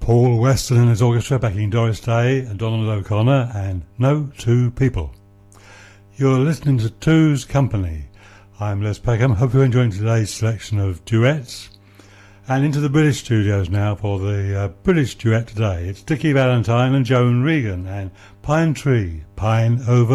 Paul Weston and his orchestra backing Doris Day and Donald O'Connor and No Two People. You're listening to Two's Company. I'm Les Peckham. Hope you're enjoying today's selection of duets. And into the British studios now for the British duet today. It's Dickie Valentine and Joan Regan and Pine Tree, Pine Over